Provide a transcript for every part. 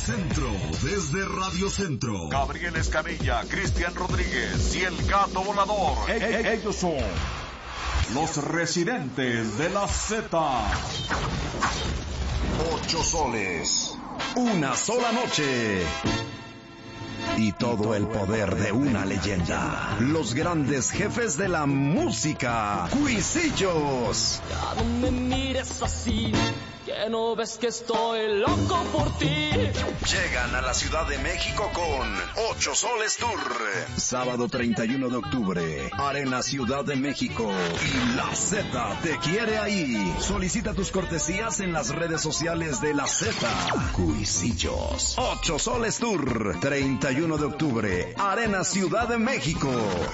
Centro, desde Radio Centro. Gabriel Escamilla, Cristian Rodríguez y el Gato Volador. Ellos son los residentes de la Z. 8 soles, una sola noche. Y todo el poder de una leyenda. Los grandes jefes de la música. Cuisillos. Ya no me mires así, que no ves que estoy loco por ti. Llegan a la Ciudad de México con 8 Soles Tour. Sábado 31 de octubre, Arena Ciudad de México. Y la Z te quiere ahí. Solicita tus cortesías en las redes sociales de la Z. Cuisillos. 8 Soles Tour. 31 de octubre, Arena Ciudad de México.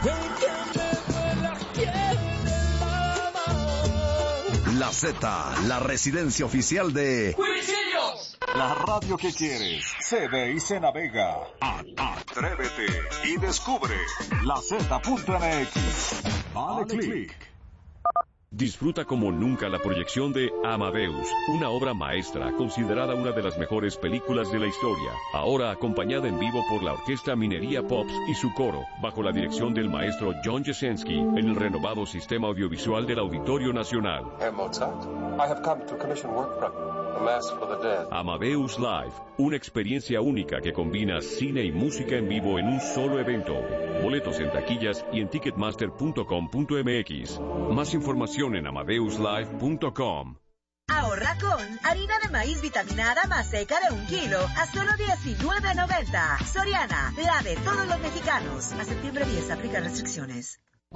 La Z, la residencia oficial de ¡Cuisillos! La radio que quieres, se ve y se navega. Atrévete y descubre. La Z.mx. Dale click. Disfruta como nunca la proyección de Amadeus, una obra maestra considerada una de las mejores películas de la historia, ahora acompañada en vivo por la Orquesta Minería Pops y su coro, bajo la dirección del maestro John Jesensky, en el renovado sistema audiovisual del Auditorio Nacional. Herr Mozart, I have come to commission work from you, A Mass for the Dead. Amadeus Live, una experiencia única que combina cine y música en vivo en un solo evento. Boletos en taquillas y en ticketmaster.com.mx. Más información en amadeuslive.com. Ahorra con harina de maíz vitaminada más seca de 1 kilo a solo $19.90. Soriana, la de todos los mexicanos. A septiembre 10 aplica restricciones.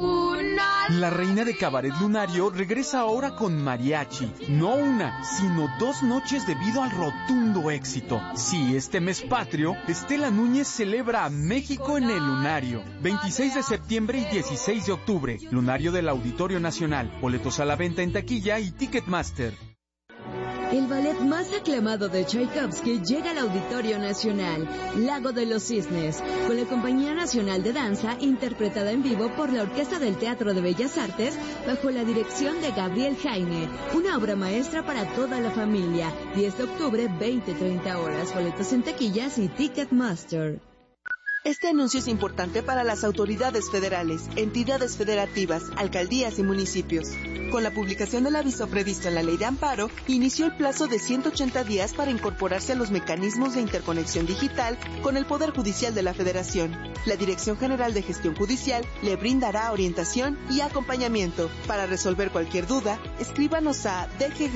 La reina de Cabaret Lunario regresa ahora con mariachi. No una, sino 2 noches debido al rotundo éxito. Sí, este mes patrio, Estela Núñez celebra a México en el Lunario. 26 de septiembre y 16 de octubre. Lunario del Auditorio Nacional. Boletos a la venta en taquilla y Ticketmaster. El ballet más aclamado de Tchaikovsky llega al Auditorio Nacional, Lago de los Cisnes, con la Compañía Nacional de Danza, interpretada en vivo por la Orquesta del Teatro de Bellas Artes, bajo la dirección de Gabriel Jaime. Una obra maestra para toda la familia. 10 de octubre, 20-30 horas. Boletos en taquillas y Ticketmaster. Este anuncio es importante para las autoridades federales, entidades federativas, alcaldías y municipios. Con la publicación del aviso previsto en la Ley de Amparo, inició el plazo de 180 días para incorporarse a los mecanismos de interconexión digital con el Poder Judicial de la Federación. La Dirección General de Gestión Judicial le brindará orientación y acompañamiento. Para resolver cualquier duda, escríbanos a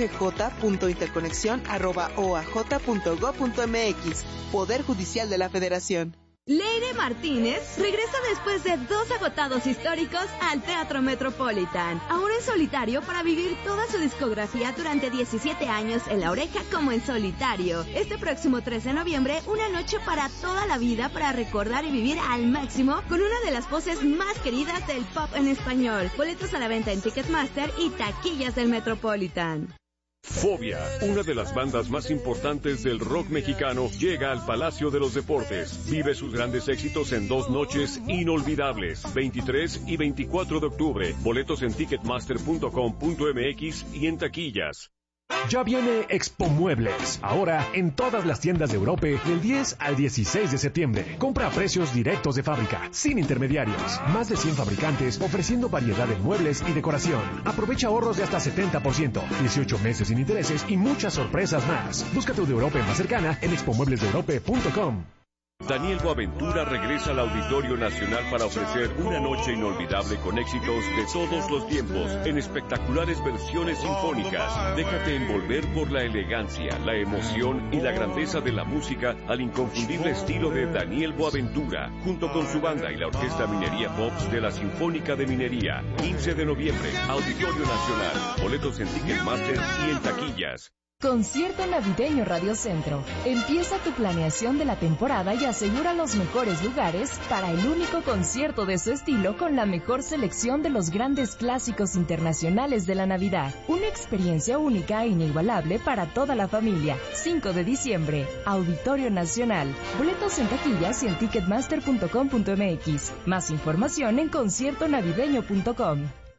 dggj.interconexión@oaj.gov.mx. Poder Judicial de la Federación. Leire Martínez regresa después de 2 agotados históricos al Teatro Metropolitan, ahora en solitario para vivir toda su discografía durante 17 años en La Oreja como en solitario. Este próximo 3 de noviembre, una noche para toda la vida para recordar y vivir al máximo con una de las voces más queridas del pop en español. Boletos a la venta en Ticketmaster y taquillas del Metropolitan. Fobia, una de las bandas más importantes del rock mexicano, llega al Palacio de los Deportes. Vive sus grandes éxitos en 2 noches inolvidables, 23 y 24 de octubre. Boletos en ticketmaster.com.mx y en taquillas. Ya viene Expo Muebles, ahora en todas las tiendas de Europa del 10 al 16 de septiembre. Compra a precios directos de fábrica, sin intermediarios. Más de 100 fabricantes ofreciendo variedad de muebles y decoración. Aprovecha ahorros de hasta 70%, 18 meses sin intereses y muchas sorpresas más. Busca tu de Europa más cercana en expomueblesdeeurope.com. Daniel Boaventura regresa al Auditorio Nacional para ofrecer una noche inolvidable con éxitos de todos los tiempos, en espectaculares versiones sinfónicas. Déjate envolver por la elegancia, la emoción y la grandeza de la música al inconfundible estilo de Daniel Boaventura, junto con su banda y la Orquesta Minería Pops de la Sinfónica de Minería. 15 de noviembre, Auditorio Nacional. Boletos en Ticketmaster y en taquillas. Concierto Navideño Radio Centro. Empieza tu planeación de la temporada y asegura los mejores lugares para el único concierto de su estilo con la mejor selección de los grandes clásicos internacionales de la Navidad. Una experiencia única e inigualable para toda la familia. 5 de diciembre, Auditorio Nacional. Boletos en taquillas y en ticketmaster.com.mx. Más información en conciertonavideño.com.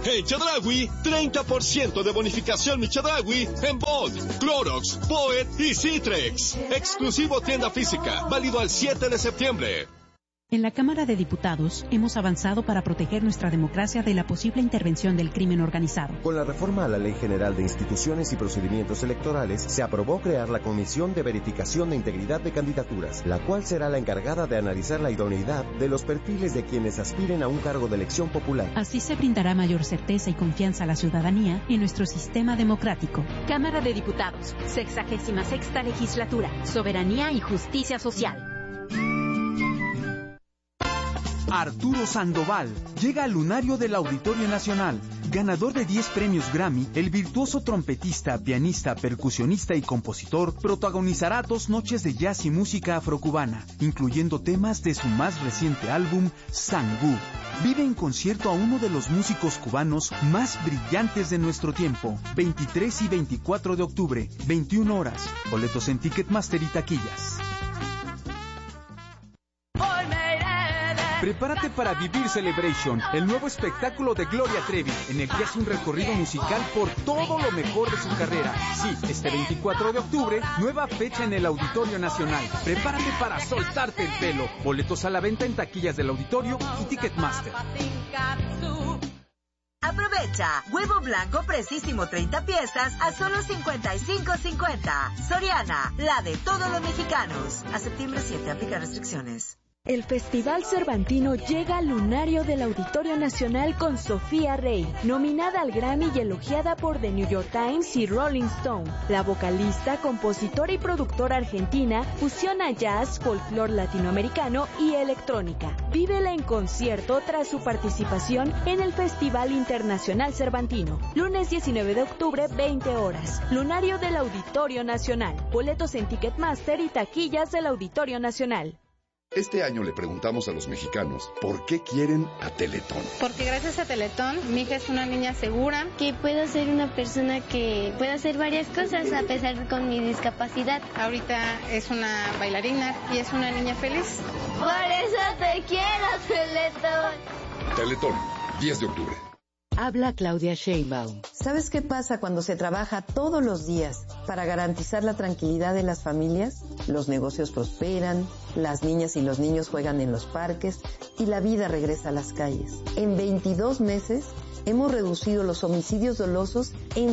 En Chedraui, 30% de bonificación mi Chedraui en Bond, Clorox, Poet y Citrex. Exclusivo tienda física, válido al 7 de septiembre. En la Cámara de Diputados hemos avanzado para proteger nuestra democracia de la posible intervención del crimen organizado. Con la reforma a la Ley General de Instituciones y Procedimientos Electorales, se aprobó crear la Comisión de Verificación de Integridad de Candidaturas, la cual será la encargada de analizar la idoneidad de los perfiles de quienes aspiren a un cargo de elección popular. Así se brindará mayor certeza y confianza a la ciudadanía en nuestro sistema democrático. Cámara de Diputados, 66ª Legislatura, Soberanía y Justicia Social. Arturo Sandoval llega al lunario del Auditorio Nacional. Ganador de 10 premios Grammy, el virtuoso trompetista, pianista, percusionista y compositor protagonizará 2 noches de jazz y música afrocubana, incluyendo temas de su más reciente álbum, Sangú. Vive en concierto a uno de los músicos cubanos más brillantes de nuestro tiempo. 23 y 24 de octubre, 21 horas. Boletos en Ticketmaster y taquillas. Prepárate para vivir Celebration, el nuevo espectáculo de Gloria Trevi, en el que hace un recorrido musical por todo lo mejor de su carrera. Sí, este 24 de octubre, nueva fecha en el Auditorio Nacional. Prepárate para soltarte el pelo. Boletos a la venta en taquillas del Auditorio y Ticketmaster. Aprovecha, huevo blanco precisísimo 30 piezas a solo $55.50. Soriana, la de todos los mexicanos. A septiembre 7, aplica restricciones. El Festival Cervantino llega al lunario del Auditorio Nacional con Sofía Rey, nominada al Grammy y elogiada por The New York Times y Rolling Stone. La vocalista, compositora y productora argentina fusiona jazz, folclore latinoamericano y electrónica. Vívela en concierto tras su participación en el Festival Internacional Cervantino. Lunes 19 de octubre, 20 horas. Lunario del Auditorio Nacional. Boletos en Ticketmaster y taquillas del Auditorio Nacional. Este año le preguntamos a los mexicanos por qué quieren a Teletón. Porque gracias a Teletón, mi hija es una niña segura. Que puedo ser una persona que pueda hacer varias cosas a pesar con mi discapacidad. Ahorita es una bailarina y es una niña feliz. Por eso te quiero, Teletón. Teletón, 10 de octubre. Habla Claudia Sheinbaum. ¿Sabes qué pasa cuando se trabaja todos los días para garantizar la tranquilidad de las familias? Los negocios prosperan, las niñas y los niños juegan en los parques y la vida regresa a las calles. En 22 meses hemos reducido los homicidios dolosos en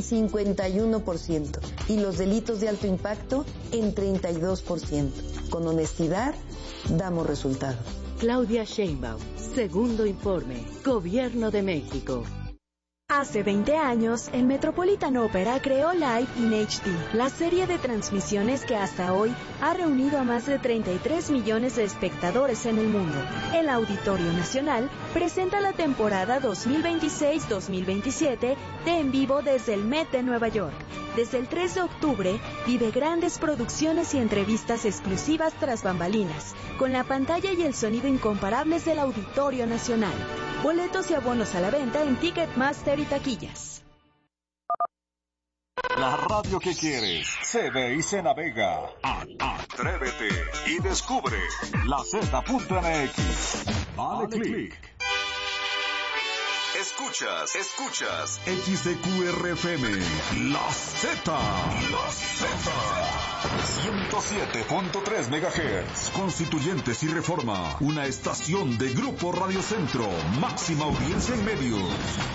51% y los delitos de alto impacto en 32%. Con honestidad, damos resultados. Claudia Sheinbaum, segundo informe, Gobierno de México. Hace 20 años, el Metropolitan Opera creó Live in HD, la serie de transmisiones que hasta hoy ha reunido a más de 33 millones de espectadores en el mundo. El Auditorio Nacional presenta la temporada 2026-2027 de En Vivo desde el Met de Nueva York. Desde el 3 de octubre, vive grandes producciones y entrevistas exclusivas tras bambalinas, con la pantalla y el sonido incomparables del Auditorio Nacional. Boletos y abonos a la venta en Ticketmaster y taquillas. La radio que quieres se ve y se navega. Atrévete y descubre la Z.mx. Dale click. Escuchas XDQRFM, La Z. 107.3 MHz. Constituyentes y Reforma. Una estación de Grupo Radio Centro. Máxima audiencia en medios.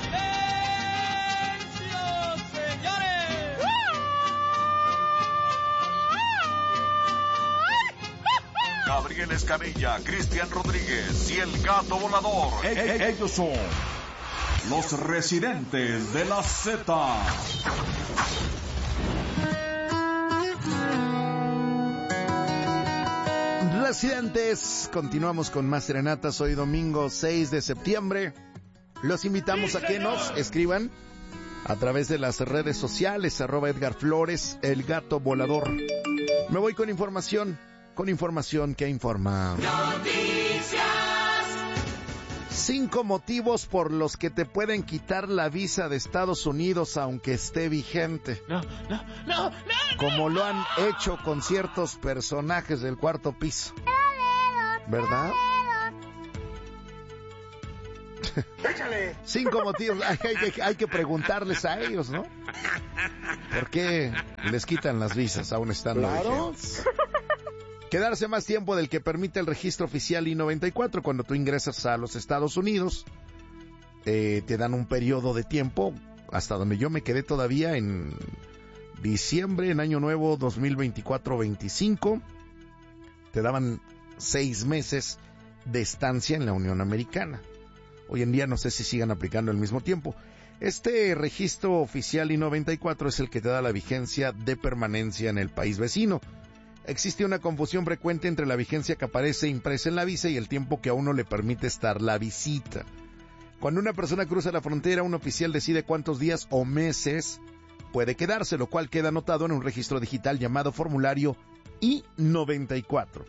Gabriel Escamilla, Cristian Rodríguez y el Gato Volador. Ellos son los residentes de la Z. Residentes, continuamos con más serenatas hoy domingo 6 de septiembre. Los invitamos a que nos escriban a través de las redes sociales, @Edgar Flores, el Gato Volador. Me voy con información que informa. Noticias. 5 motivos por los que te pueden quitar la visa de Estados Unidos aunque esté vigente. No. Como lo han hecho con ciertos personajes del cuarto piso. ¿Verdad? 5 motivos. Hay que preguntarles a ellos, ¿no? ¿Por qué les quitan las visas aún estando vigentes? Quedarse más tiempo del que permite el registro oficial I-94. Cuando tú ingresas a los Estados Unidos, te dan un periodo de tiempo, hasta donde yo me quedé todavía en diciembre, en Año Nuevo 2024-25, te daban 6 meses de estancia en la Unión Americana. Hoy en día no sé si sigan aplicando el mismo tiempo. Este registro oficial I-94 es el que te da la vigencia de permanencia en el país vecino. Existe una confusión frecuente entre la vigencia que aparece impresa en la visa y el tiempo que a uno le permite estar la visita. Cuando una persona cruza la frontera, un oficial decide cuántos días o meses puede quedarse, lo cual queda anotado en un registro digital llamado formulario I-94.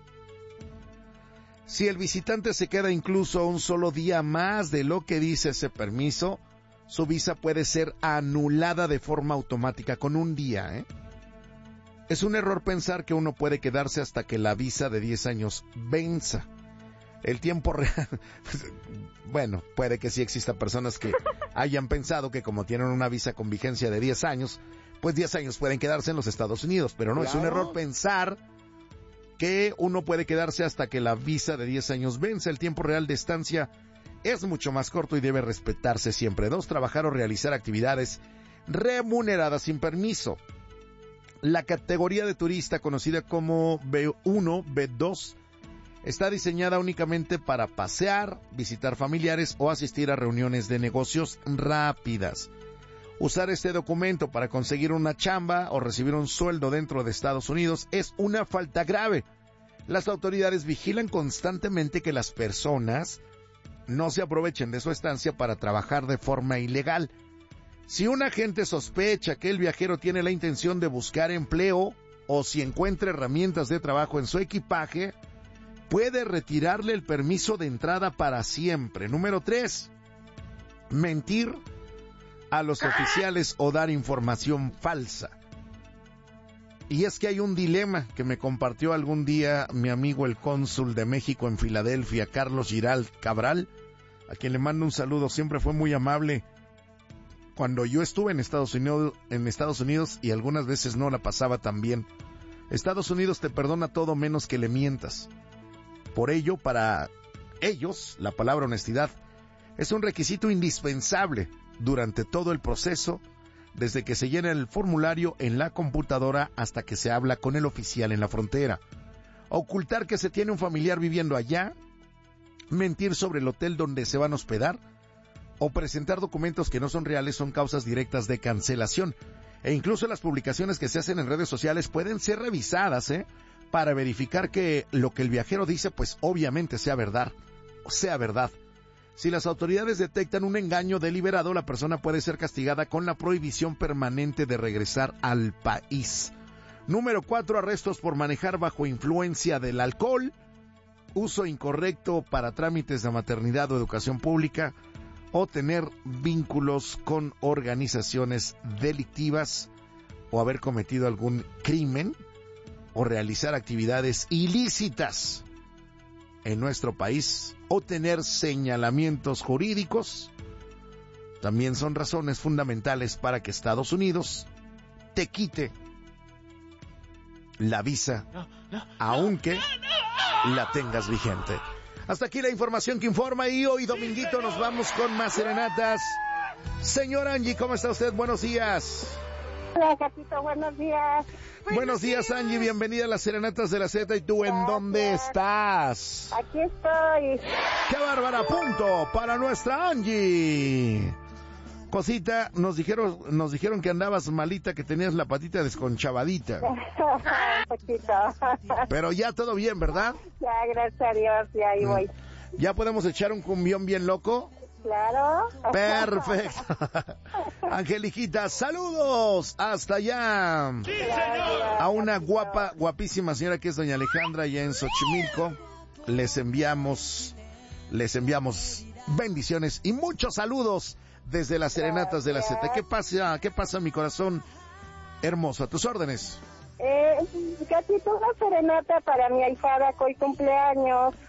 Si el visitante se queda incluso un solo día más de lo que dice ese permiso, su visa puede ser anulada de forma automática con un día, Es un error pensar que uno puede quedarse hasta que la visa de 10 años venza. El tiempo real... Bueno, puede que sí exista personas que hayan pensado que como tienen una visa con vigencia de 10 años, pues 10 años pueden quedarse en los Estados Unidos. Pero no, claro. Es un error pensar que uno puede quedarse hasta que la visa de 10 años vence. El tiempo real de estancia es mucho más corto y debe respetarse siempre. 2, trabajar o realizar actividades remuneradas sin permiso. La categoría de turista, conocida como B1, B2, está diseñada únicamente para pasear, visitar familiares o asistir a reuniones de negocios rápidas. Usar este documento para conseguir una chamba o recibir un sueldo dentro de Estados Unidos es una falta grave. Las autoridades vigilan constantemente que las personas no se aprovechen de su estancia para trabajar de forma ilegal. Si un agente sospecha que el viajero tiene la intención de buscar empleo o si encuentra herramientas de trabajo en su equipaje, puede retirarle el permiso de entrada para siempre. Número 3, mentir a los oficiales o dar información falsa. Y es que hay un dilema que me compartió algún día mi amigo el cónsul de México en Filadelfia, Carlos Giral Cabral, a quien le mando un saludo. Siempre fue muy amable cuando yo estuve en Estados Unidos y algunas veces no la pasaba tan bien. Estados Unidos te perdona todo menos que le mientas. Por ello, para ellos, la palabra honestidad es un requisito indispensable durante todo el proceso, desde que se llena el formulario en la computadora hasta que se habla con el oficial en la frontera. Ocultar que se tiene un familiar viviendo allá, mentir sobre el hotel donde se van a hospedar, o presentar documentos que no son reales son causas directas de cancelación. E incluso las publicaciones que se hacen en redes sociales pueden ser revisadas, para verificar que lo que el viajero dice, pues obviamente sea verdad. Si las autoridades detectan un engaño deliberado, la persona puede ser castigada con la prohibición permanente de regresar al país. Número 4, arrestos por manejar bajo influencia del alcohol, uso incorrecto para trámites de maternidad o educación pública, o tener vínculos con organizaciones delictivas, o haber cometido algún crimen, o realizar actividades ilícitas en nuestro país, o tener señalamientos jurídicos, también son razones fundamentales para que Estados Unidos te quite la visa, aunque la tengas vigente. Hasta aquí la información que informa, y hoy dominguito nos vamos con más serenatas. Señor Angie, ¿cómo está usted? Buenos días. Hola, Gatito, buenos días. Buenos días, Angie, bienvenida a las Serenatas de la Z. ¿Y tú en dónde estás? Aquí estoy. ¡Qué bárbara! Punto para nuestra Angie. Cosita, nos dijeron que andabas malita, que tenías la patita desconchavadita. Un poquito. Pero ya todo bien, ¿verdad? Ya, gracias a Dios, ya ahí voy. ¿Ya podemos echar un cumbión bien loco? Claro. Perfecto. Angelijita, saludos hasta allá. Sí, señor. A una guapísima señora que es doña Alejandra, allá en Xochimilco. Les enviamos bendiciones y muchos saludos desde las Serenatas de la Z. ¿Qué pasa, mi corazón hermoso? A tus órdenes. Gatito, una serenata para mi ahijada que hoy cumpleaños.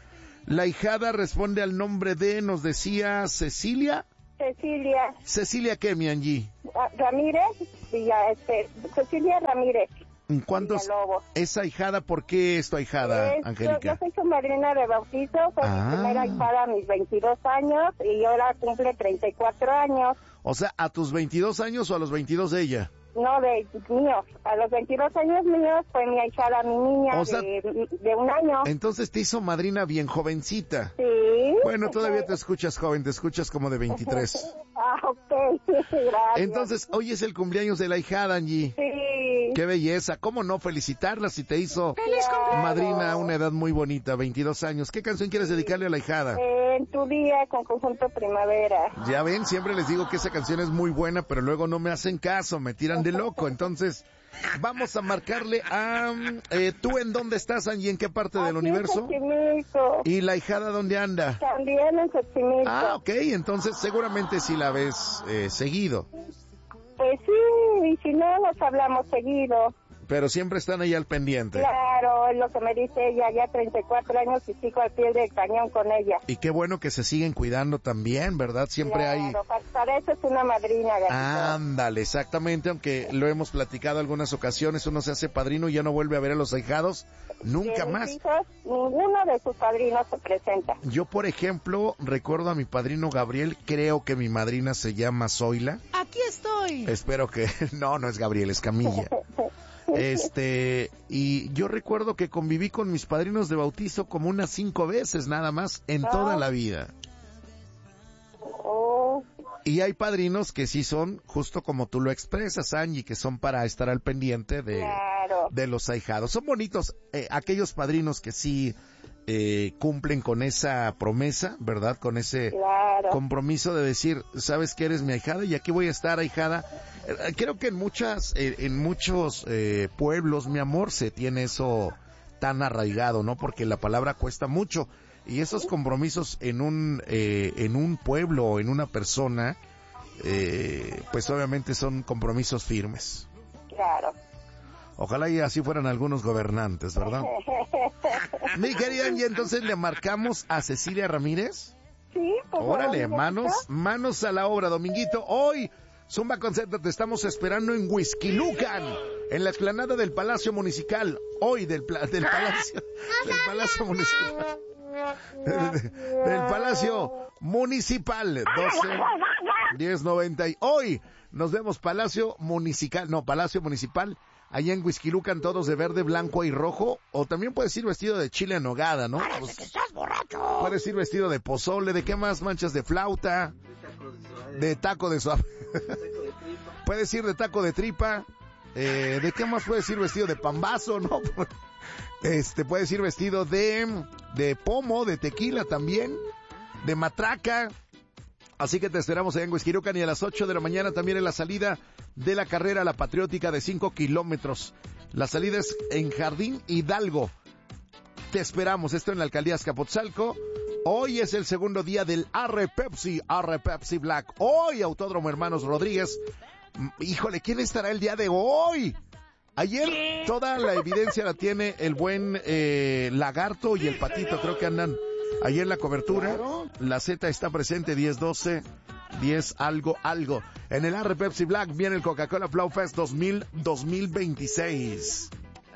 La ahijada responde al nombre de, nos decía, Cecilia. Cecilia. ¿Cecilia qué, mi Angie? Ramírez, Cecilia Ramírez. ¿Cuántos? ¿Esa ahijada, por qué es tu ahijada, Angélica? Yo soy su madrina de bautizo, fue mi primera ahijada a mis 22 años y ahora cumple 34 años. O sea, ¿a tus 22 años o a los 22 de ella? No, de míos. A los 22 años míos fue mi ahijada, mi niña, o sea, de 1 año. Entonces te hizo madrina bien jovencita. Sí. Bueno, todavía te escuchas joven, te escuchas como de 23. Ok, gracias. Entonces, hoy es el cumpleaños de la ahijada, Angie. Sí. Qué belleza, ¿cómo no felicitarla si te hizo madrina a una edad muy bonita, 22 años? ¿Qué canción quieres dedicarle a la ahijada? En tu día con Conjunto Primavera. Ya ven, siempre les digo que esa canción es muy buena, pero luego no me hacen caso, me tiran de loco. Entonces, vamos a marcarle a... ¿tú en dónde estás, Angie? ¿En qué parte del universo? En Xochimilco. ¿Y la ahijada dónde anda? También en Xochimilco. Ah, ok, entonces seguramente sí la ves seguido. Pues sí, y si no, nos hablamos seguido. Pero siempre están ahí al pendiente. Claro, es lo que me dice ella, ya 34 años y sigo al pie del cañón con ella. Y qué bueno que se siguen cuidando también, ¿verdad? Siempre hay... Para eso es una madrina, gatito. Ándale, exactamente, aunque lo hemos platicado algunas ocasiones, uno se hace padrino y ya no vuelve a ver a los ahijados nunca más. Hijos, ninguno de sus padrinos se presenta. Yo, por ejemplo, recuerdo a mi padrino Gabriel, creo que mi madrina se llama Zoila. Aquí estoy. Espero que... No, no es Gabriel, es Camilla. Y yo recuerdo que conviví con mis padrinos de bautizo como unas 5 veces nada más en toda la vida. Y hay padrinos que sí son, justo como tú lo expresas, Angie, que son para estar al pendiente de los ahijados. Son bonitos aquellos padrinos que sí cumplen con esa promesa, ¿verdad? Con ese compromiso de decir, sabes que eres mi ahijada y aquí voy a estar, ahijada. Creo que en muchos pueblos, mi amor, se tiene eso tan arraigado, ¿no? Porque la palabra cuesta mucho y esos compromisos en un pueblo o en una persona, pues obviamente son compromisos firmes. Claro. Ojalá y así fueran algunos gobernantes, ¿verdad? Mi querida Angie, entonces le marcamos a Cecilia Ramírez. Sí, pues. Órale, manos a la obra, Dominguito. Hoy, Zumba Concerto, te estamos esperando en Huixquilucan, en la explanada del Palacio Municipal. Hoy del Palacio Municipal. Del Palacio Municipal, 12-1090. Hoy nos vemos Palacio Municipal, allá en Huixquilucan, todos de verde, blanco y rojo. O también puedes ir vestido de chile en nogada, ¿no? ¡Parece que estás borracho! Puedes ir vestido de pozole, ¿de qué más? Manchas de flauta, de taco de suave. Puedes ir de taco de tripa. ¿De qué más puedes ir vestido? De pambazo, ¿no? Puedes ir vestido de pomo, de tequila también, de matraca. Así que te esperamos allá en Huixquilucan y a las 8 de la mañana también en la salida de la carrera La Patriótica de 5 kilómetros. La salida es en Jardín Hidalgo. Te esperamos, esto en la alcaldía Azcapotzalco. Hoy es el segundo día del Arre Pepsi Black. Hoy Autódromo Hermanos Rodríguez. Híjole, ¿quién estará el día de hoy? Ayer toda la evidencia la tiene el buen Lagarto y el Patito, creo que andan ahí en la cobertura. La Z está presente, 10-12, 10 algo. En el Arre Pepsi Black viene el Coca-Cola Flow Fest 2026.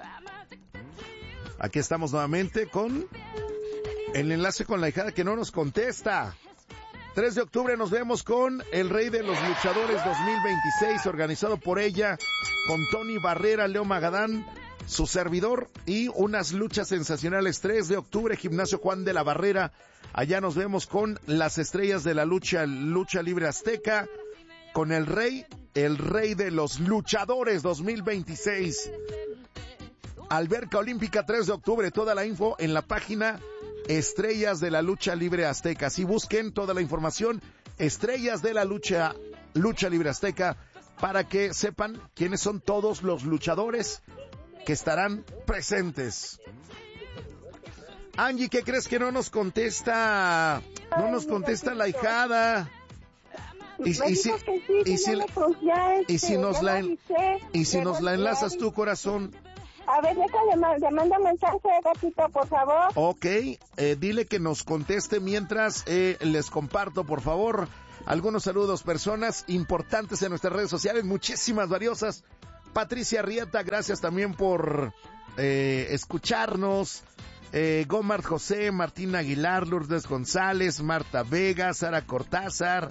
Aquí estamos nuevamente con el enlace con la hijada que no nos contesta. 3 de octubre nos vemos con el Rey de los Luchadores 2026, organizado por ella, con Tony Barrera, Leo Magadán, su servidor, y unas luchas sensacionales. 3 de octubre, Gimnasio Juan de la Barrera. Allá nos vemos con las estrellas de la lucha libre azteca, con el Rey de los Luchadores 2026. Alberca Olímpica, 3 de octubre, toda la info en la página Estrellas de la Lucha Libre Azteca. Si busquen toda la información, Estrellas de la Lucha Libre Azteca, para que sepan quiénes son todos los luchadores que estarán presentes. Angie, ¿qué crees que no nos contesta? No nos contesta la hijada. Y si nos la enlazas tú, corazón. A ver, le mando mensaje, gatito, por favor. Ok, dile que nos conteste mientras les comparto, por favor, algunos saludos, personas importantes en nuestras redes sociales, muchísimas, valiosas. Patricia Rieta, gracias también por escucharnos. Gomar José, Martín Aguilar, Lourdes González, Marta Vega, Sara Cortázar,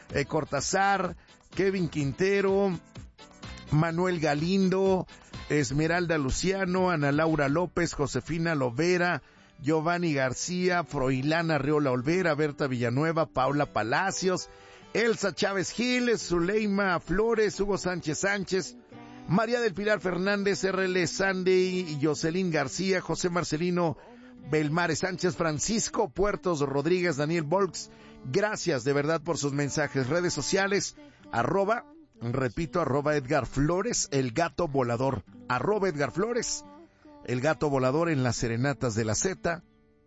Kevin Quintero, Manuel Galindo, Esmeralda Luciano, Ana Laura López, Josefina Lovera, Giovanni García, Froilán Arreola Olvera, Berta Villanueva, Paula Palacios, Elsa Chávez Giles, Zuleima Flores, Hugo Sánchez, María del Pilar Fernández, RL Sandy, Jocelyn García, José Marcelino Belmares Sánchez, Francisco Puertos Rodríguez, Daniel Volks. Gracias de verdad por sus mensajes. Redes sociales, arroba Edgar Flores, el gato volador. Arroba Edgar Flores, el gato volador en las serenatas de la Z.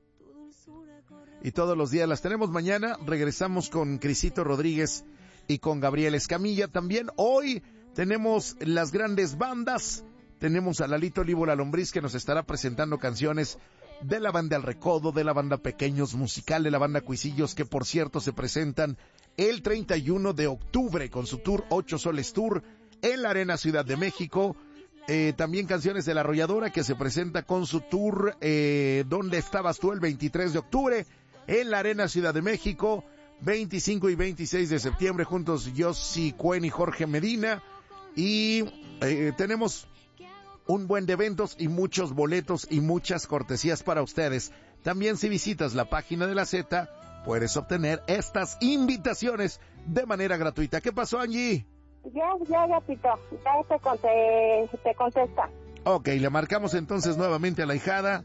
Y todos los días las tenemos. Mañana regresamos con Crisito Rodríguez y con Gabriel Escamilla. También hoy tenemos las grandes bandas. Tenemos a Lalito Olivo La Lombriz, que nos estará presentando canciones de la banda El Recodo, de la banda Pequeños Musical, de la banda Cuisillos, que por cierto se presentan el 31 de octubre con su tour 8 Soles Tour en la Arena Ciudad de México. También canciones de La Arrolladora, que se presenta con su tour ¿Dónde estabas tú? El 23 de octubre en la Arena Ciudad de México. 25 y 26 de septiembre juntos Yossi Cuen y Jorge Medina. Y tenemos un buen de eventos y muchos boletos y muchas cortesías para ustedes. También si visitas la página de la Z, puedes obtener estas invitaciones de manera gratuita. ¿Qué pasó, Angie? Ya, gatito. Ya te contesta. Ok, le marcamos entonces nuevamente a la hijada.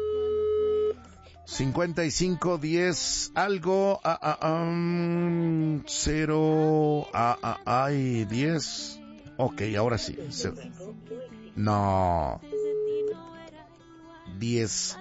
55 10 algo 0 10. Ok, ahora sí. No. 10.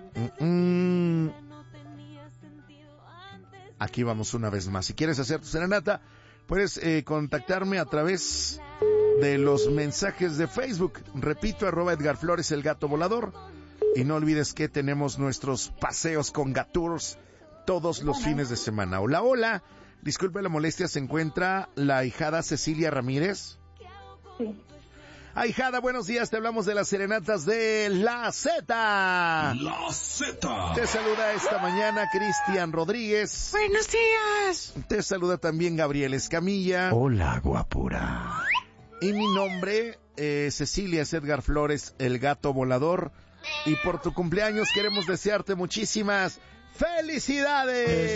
Aquí vamos una vez más. Si quieres hacer tu serenata, puedes contactarme a través de los mensajes de Facebook. Repito, arroba Edgar Flores, el gato volador. Y no olvides que tenemos nuestros paseos con Gatours todos los fines de semana. Hola, hola. Disculpe la molestia, ¿se encuentra la ahijada Cecilia Ramírez? Sí. Ahijada, buenos días, te hablamos de las serenatas de la Z. La Z. Te saluda esta mañana Cristian Rodríguez. Buenos días. Te saluda también Gabriel Escamilla. Hola, guapura. Y mi nombre, Cecilia, es Edgar Flores, el gato volador. Y por tu cumpleaños queremos desearte muchísimas felicidades.